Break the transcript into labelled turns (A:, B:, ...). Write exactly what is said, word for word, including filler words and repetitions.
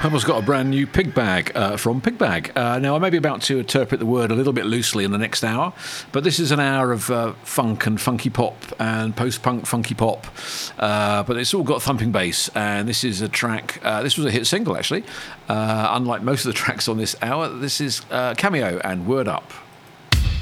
A: Pebbles got a brand new pig bag uh, from Pig Bag. Uh, now, I may be about to interpret the word a little bit loosely in the next hour, but this is an hour of uh, funk and funky pop and post-punk funky pop, uh, but it's all got thumping bass, and this is a track, uh, this was a hit single, actually. Uh, unlike most of the tracks on this hour, this is uh, Cameo and Word Up.